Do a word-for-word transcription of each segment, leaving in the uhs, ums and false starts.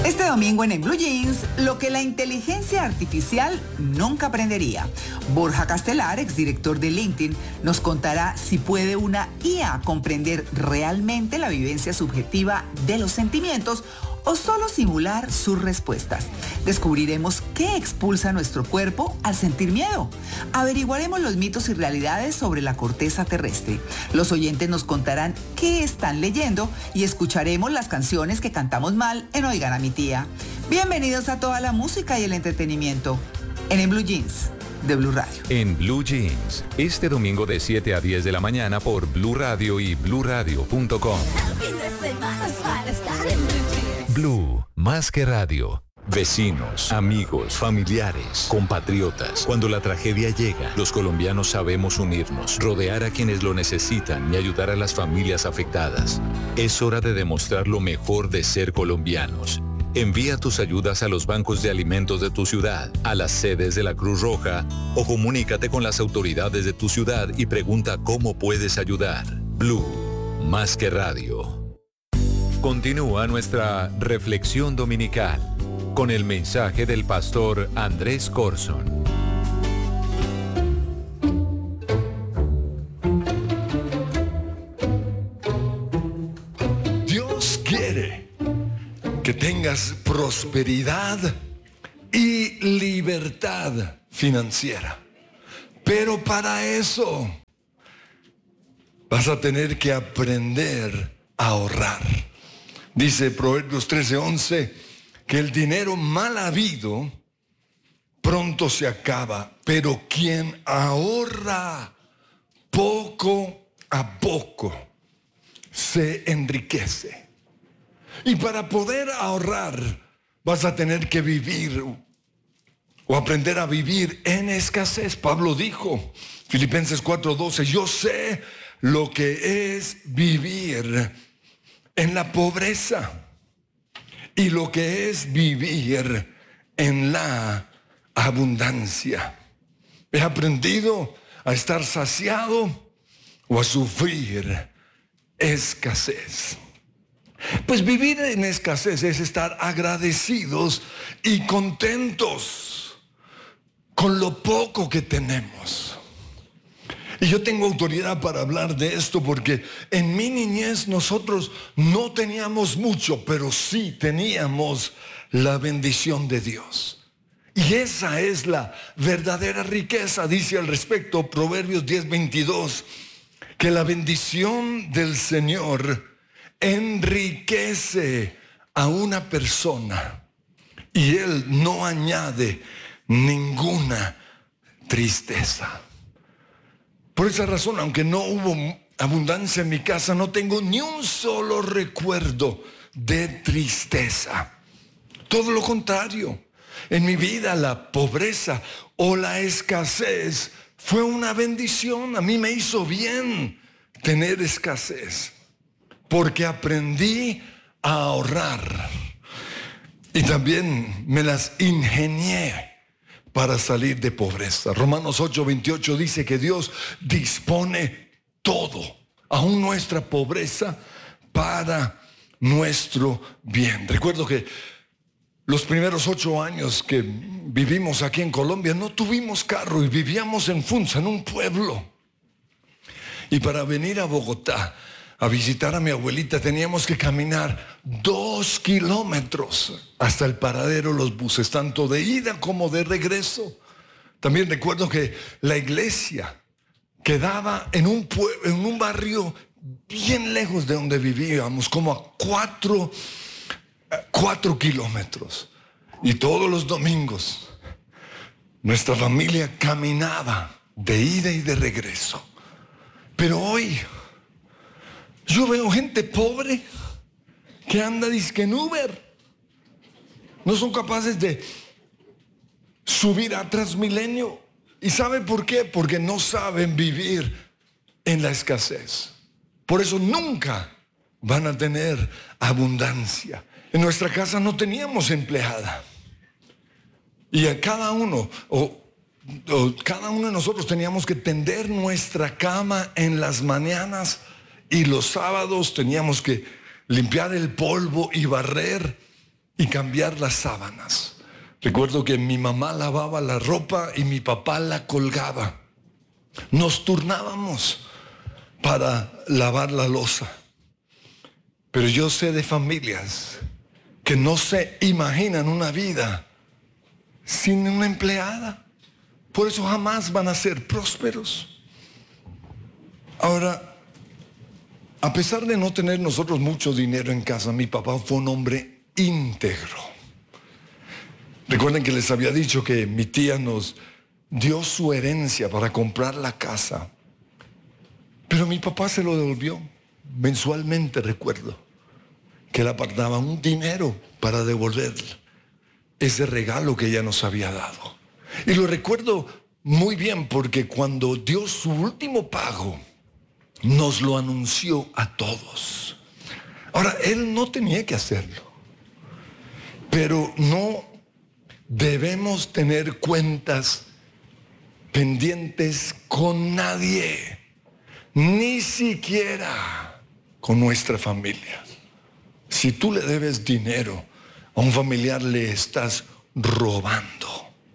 Este domingo en En Blue Jeans, lo que la inteligencia artificial nunca aprendería. Borja Castelar, exdirector de LinkedIn, nos contará si puede una I A comprender realmente la vivencia subjetiva de los sentimientos o solo simular sus respuestas. Descubriremos qué expulsa nuestro cuerpo al sentir miedo. Averiguaremos los mitos y realidades sobre la corteza terrestre. Los oyentes nos contarán qué están leyendo y escucharemos las canciones que cantamos mal en Oigan a mi tía. Bienvenidos a toda la música y el entretenimiento en En Blue Jeans de Blue Radio. En Blue Jeans, este domingo de siete a diez de la mañana por Blue Radio y blue radio punto com. Blue, más que radio. Vecinos, amigos, familiares, compatriotas. Cuando la tragedia llega, los colombianos sabemos unirnos, rodear a quienes lo necesitan y ayudar a las familias afectadas. Es hora de demostrar lo mejor de ser colombianos. Envía tus ayudas a los bancos de alimentos de tu ciudad, a las sedes de la Cruz Roja o comunícate con las autoridades de tu ciudad y pregunta cómo puedes ayudar. Blue, más que radio. Continúa nuestra reflexión dominical con el mensaje del pastor Andrés Corson. Dios quiere que tengas prosperidad y libertad financiera. Pero para eso vas a tener que aprender a ahorrar. Dice Proverbios trece once que el dinero mal habido pronto se acaba, pero quien ahorra poco a poco se enriquece. Y para poder ahorrar vas a tener que vivir o aprender a vivir en escasez. Pablo dijo, Filipenses cuatro doce, yo sé lo que es vivir en la pobreza y lo que es vivir en la abundancia. He aprendido a estar saciado o a sufrir escasez. Pues vivir en escasez es estar agradecidos y contentos con lo poco que tenemos. Y yo tengo autoridad para hablar de esto porque en mi niñez nosotros no teníamos mucho, pero sí teníamos la bendición de Dios. Y esa es la verdadera riqueza, dice al respecto Proverbios diez veintidós, que la bendición del Señor enriquece a una persona y Él no añade ninguna tristeza. Por esa razón, aunque no hubo abundancia en mi casa, no tengo ni un solo recuerdo de tristeza. Todo lo contrario, en mi vida la pobreza o la escasez fue una bendición. A mí me hizo bien tener escasez, porque aprendí a ahorrar y también me las ingenié para salir de pobreza. Romanos ocho veintiocho dice que Dios dispone todo, aún nuestra pobreza, para nuestro bien. Recuerdo que los primeros ocho años que vivimos aquí en Colombia no tuvimos carro y vivíamos en Funza, en un pueblo. Y para venir a Bogotá a visitar a mi abuelita teníamos que caminar dos kilómetros hasta el paradero, los buses, tanto de ida como de regreso. También recuerdo que la iglesia quedaba en un pueblo, en un barrio bien lejos de donde vivíamos, como a cuatro, cuatro kilómetros. Y todos los domingos nuestra familia caminaba de ida y de regreso. Pero hoy yo veo gente pobre que anda dizque en Uber. No son capaces de subir a Transmilenio. ¿Y sabe por qué? Porque no saben vivir en la escasez. Por eso nunca van a tener abundancia. En nuestra casa no teníamos empleada. Y a cada uno, o, o cada uno de nosotros teníamos que tender nuestra cama en las mañanas. Y los sábados teníamos que limpiar el polvo y barrer y cambiar las sábanas. Recuerdo que mi mamá lavaba la ropa y mi papá la colgaba. Nos turnábamos para lavar la loza. Pero yo sé de familias que no se imaginan una vida sin una empleada. Por eso jamás van a ser prósperos. Ahora, a pesar de no tener nosotros mucho dinero en casa, mi papá fue un hombre íntegro. Recuerden que les había dicho que mi tía nos dio su herencia para comprar la casa. Pero mi papá se lo devolvió. Mensualmente recuerdo que él apartaba un dinero para devolver ese regalo que ella nos había dado. Y lo recuerdo muy bien porque cuando dio su último pago, nos lo anunció a todos. Ahora, él no tenía que hacerlo, pero no debemos tener cuentas pendientes con nadie, ni siquiera con nuestra familia. Si tú le debes dinero a un familiar, le estás robando.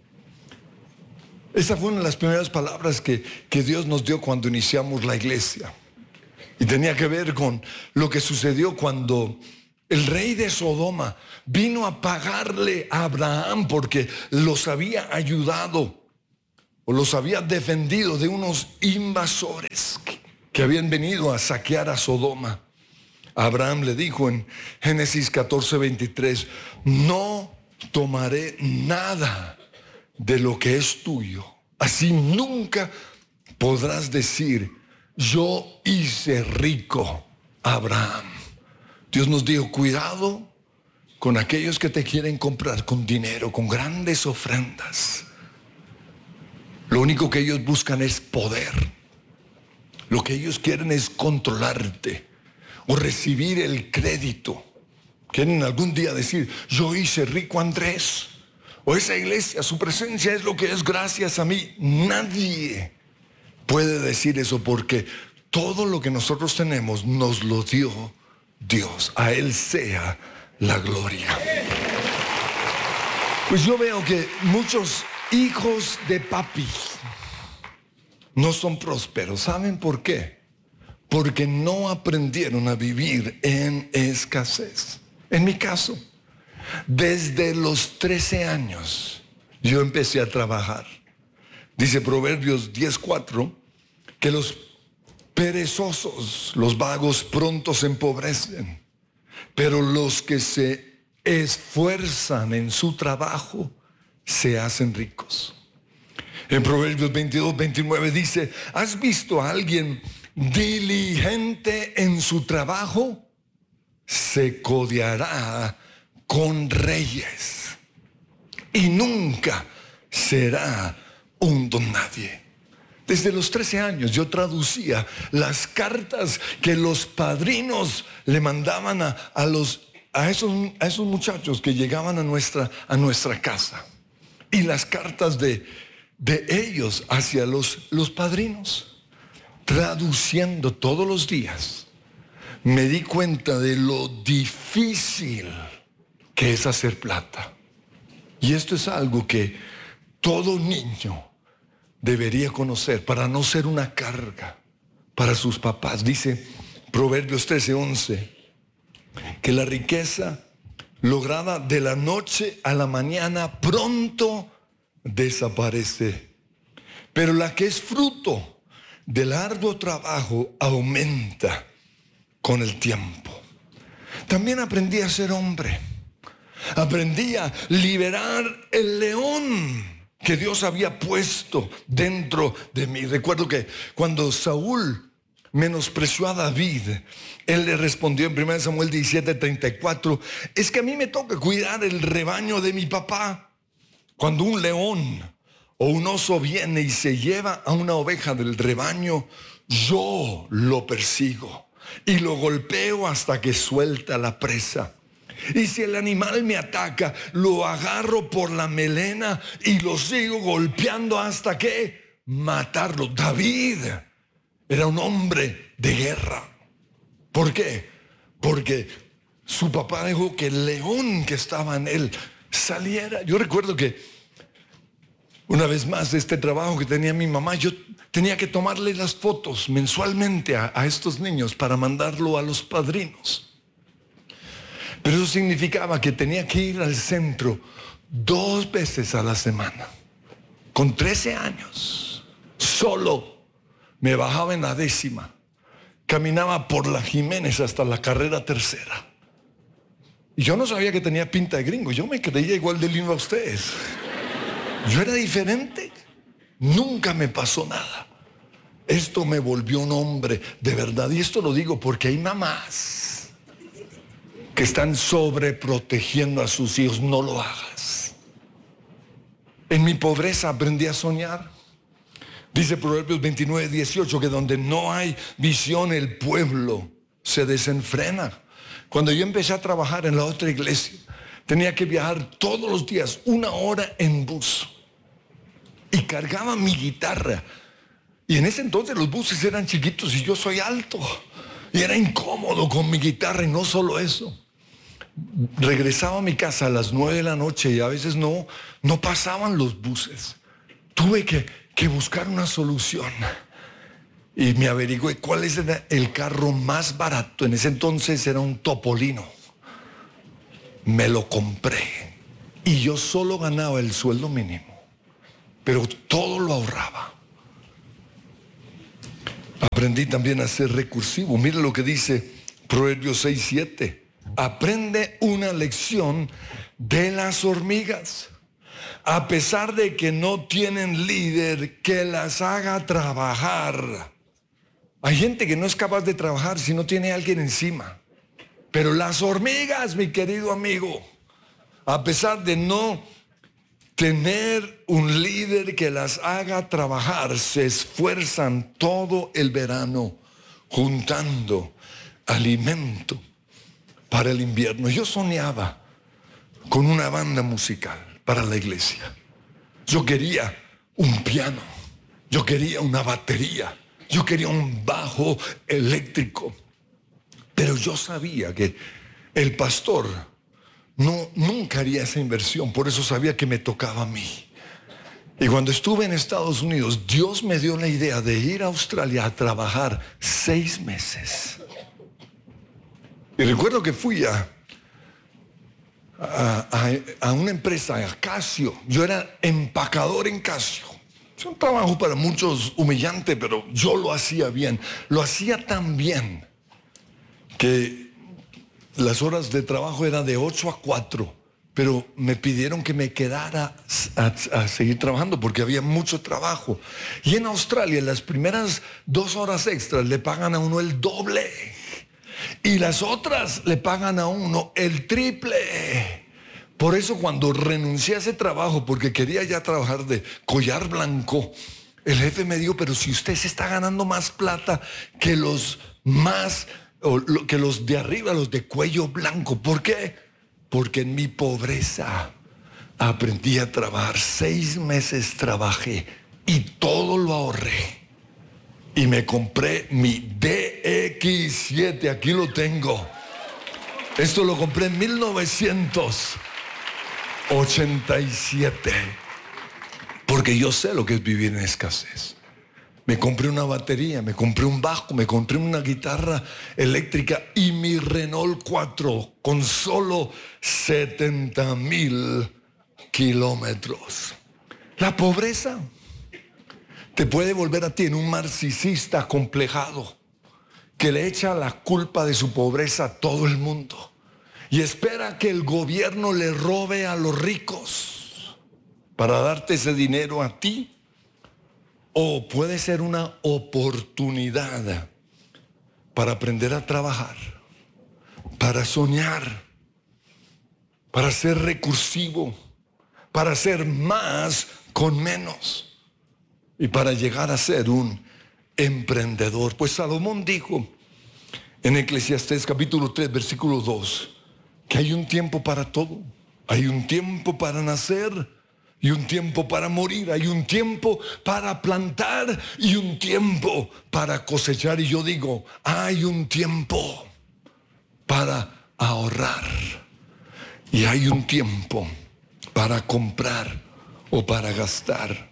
Esa fue una de las primeras palabras que, que Dios nos dio cuando iniciamos la iglesia. Y tenía que ver con lo que sucedió cuando el rey de Sodoma vino a pagarle a Abraham porque los había ayudado o los había defendido de unos invasores que, que habían venido a saquear a Sodoma. Abraham le dijo en Génesis catorce veintitrés, no tomaré nada de lo que es tuyo. Así nunca podrás decir, yo hice rico a Abraham. Dios nos dijo, cuidado con aquellos que te quieren comprar con dinero, con grandes ofrendas. Lo único que ellos buscan es poder. Lo que ellos quieren es controlarte o recibir el crédito. Quieren algún día decir, yo hice rico a Andrés. O esa iglesia, su presencia es lo que es gracias a mí. Nadie puede decir eso porque todo lo que nosotros tenemos nos lo dio Dios. A Él sea la gloria. Pues yo veo que muchos hijos de papi no son prósperos. ¿Saben por qué? Porque no aprendieron a vivir en escasez. En mi caso, desde los trece años yo empecé a trabajar. Dice Proverbios diez cuatro que los perezosos, los vagos pronto se empobrecen, pero los que se esfuerzan en su trabajo se hacen ricos. En Proverbios veintidós veintinueve dice, ¿has visto a alguien diligente en su trabajo? Se codeará con reyes y nunca será un don nadie. Desde los trece años yo traducía las cartas que los padrinos le mandaban a, a, los, a, esos, a esos muchachos que llegaban a nuestra, a nuestra casa, y las cartas de, de ellos hacia los, los padrinos. Traduciendo todos los días, me di cuenta de lo difícil que es hacer plata. Y esto es algo que todo niño debería conocer para no ser una carga para sus papás. Dice Proverbios trece once que la riqueza lograda de la noche a la mañana pronto desaparece, pero la que es fruto del arduo trabajo aumenta con el tiempo. También aprendí a ser hombre. Aprendí a liberar el león que Dios había puesto dentro de mí. Recuerdo que cuando Saúl menospreció a David, él le respondió en primera Samuel diecisiete treinta y cuatro, es que a mí me toca cuidar el rebaño de mi papá. Cuando un león o un oso viene y se lleva a una oveja del rebaño, yo lo persigo y lo golpeo hasta que suelta la presa. Y si el animal me ataca, lo agarro por la melena y lo sigo golpeando hasta que matarlo. David era un hombre de guerra. ¿Por qué? Porque su papá dejó que el león que estaba en él saliera. Yo recuerdo que una vez más de este trabajo que tenía mi mamá, yo tenía que tomarle las fotos mensualmente a, a estos niños para mandarlo a los padrinos. Pero eso significaba que tenía que ir al centro dos veces a la semana. Con trece años, solo me bajaba en la décima, caminaba por la Jiménez hasta la carrera tercera. Y yo no sabía que tenía pinta de gringo, yo me creía igual de lindo a ustedes. Yo era diferente, nunca me pasó nada. Esto me volvió un hombre de verdad, y esto lo digo porque hay mamás que están sobreprotegiendo a sus hijos. No lo hagas. En mi pobreza aprendí a soñar. Dice Proverbios veintinueve, dieciocho, que donde no hay visión el pueblo se desenfrena. Cuando yo empecé a trabajar en la otra iglesia, tenía que viajar todos los días una hora en bus. Y cargaba mi guitarra. Y en ese entonces los buses eran chiquitos y yo soy alto. Y era incómodo con mi guitarra, y no solo eso. Regresaba a mi casa a las nueve de la noche y a veces no, no pasaban los buses. Tuve que, que buscar una solución. Y me averigüé cuál era el carro más barato. En ese entonces era un Topolino. Me lo compré. Y yo solo ganaba el sueldo mínimo. Pero todo lo ahorraba. Aprendí también a ser recursivo. Mire lo que dice Proverbios seis, siete. Aprende una lección de las hormigas. A pesar de que no tienen líder que las haga trabajar. Hay gente que no es capaz de trabajar si no tiene a alguien encima. Pero las hormigas, mi querido amigo, a pesar de no tener un líder que las haga trabajar, se esfuerzan todo el verano juntando alimento para el invierno. Yo soñaba con una banda musical para la iglesia. Yo quería un piano, yo quería una batería, yo quería un bajo eléctrico. Pero yo sabía que el pastor no, nunca haría esa inversión, por eso sabía que me tocaba a mí. Y cuando estuve en Estados Unidos, Dios me dio la idea de ir a Australia a trabajar seis meses. Y recuerdo que fui a, a, a, a una empresa, a Casio. Yo era empacador en Casio. Es un trabajo para muchos humillante, pero yo lo hacía bien. Lo hacía tan bien que las horas de trabajo eran de ocho a cuatro, pero me pidieron que me quedara a, a seguir trabajando porque había mucho trabajo. Y en Australia las primeras dos horas extras le pagan a uno el doble. Y las otras le pagan a uno el triple. Por eso cuando renuncié a ese trabajo, porque quería ya trabajar de collar blanco, el jefe me dijo, pero si usted se está ganando más plata que los más, o lo, que los de arriba, los de cuello blanco. ¿Por qué? Porque en mi pobreza aprendí a trabajar. Seis meses trabajé y todo lo ahorré. Y me compré mi D X siete, aquí lo tengo. Esto lo compré en mil novecientos ochenta y siete. Porque yo sé lo que es vivir en escasez. Me compré una batería, me compré un bajo, me compré una guitarra eléctrica y mi Renault cuatro con solo setenta mil kilómetros. La pobreza te puede volver a ti en un narcisista acomplejado que le echa la culpa de su pobreza a todo el mundo y espera que el gobierno le robe a los ricos para darte ese dinero a ti. O puede ser una oportunidad para aprender a trabajar, para soñar, para ser recursivo, para hacer más con menos. Y para llegar a ser un emprendedor. Pues Salomón dijo en Eclesiastés capítulo tres, versículo dos, que hay un tiempo para todo. Hay un tiempo para nacer y un tiempo para morir. Hay un tiempo para plantar y un tiempo para cosechar. Y yo digo, hay un tiempo para ahorrar. Y hay un tiempo para comprar o para gastar.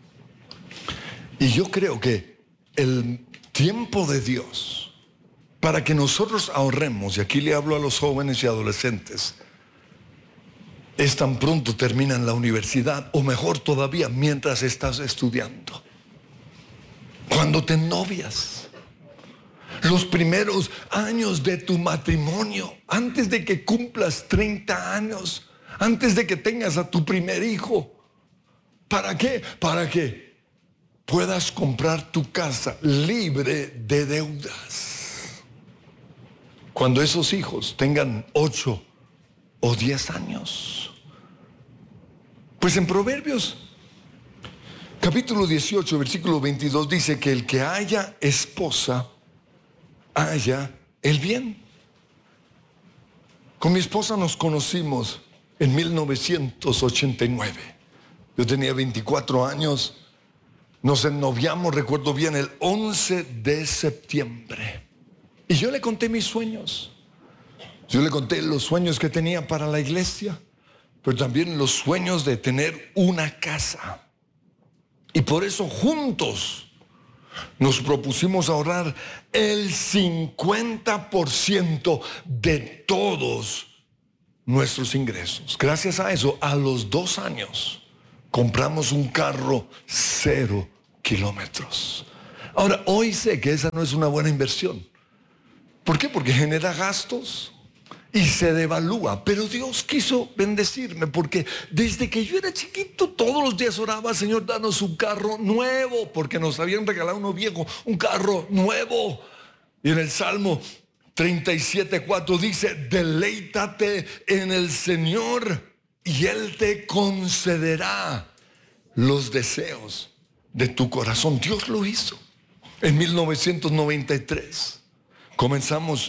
Y yo creo que el tiempo de Dios para que nosotros ahorremos, y aquí le hablo a los jóvenes y adolescentes, es tan pronto terminan la universidad, o mejor todavía, mientras estás estudiando. Cuando te novias, los primeros años de tu matrimonio, antes de que cumplas treinta años, antes de que tengas a tu primer hijo. ¿Para qué? Para que puedas comprar tu casa libre de deudas. Cuando esos hijos tengan ocho o diez años. Pues en Proverbios capítulo dieciocho, versículo veintidós dice que el que haya esposa, haya el bien. Con mi esposa nos conocimos en mil novecientos ochenta y nueve. Yo tenía veinticuatro años. Nos ennoviamos, recuerdo bien, el once de septiembre. Y yo le conté mis sueños. Yo le conté los sueños que tenía para la iglesia, pero también los sueños de tener una casa. Y por eso juntos nos propusimos ahorrar el cincuenta por ciento de todos nuestros ingresos. Gracias a eso, a los dos años, compramos un carro cero kilómetros. Ahora, hoy sé que esa no es una buena inversión. ¿Por qué? Porque genera gastos y se devalúa. Pero Dios quiso bendecirme, porque desde que yo era chiquito todos los días oraba: Señor, danos un carro nuevo, porque nos habían regalado uno viejo, un carro nuevo. Y en el Salmo treinta y siete, cuatro dice: deleítate en el Señor y Él te concederá los deseos de tu corazón. Dios lo hizo. En mil novecientos noventa y tres comenzamos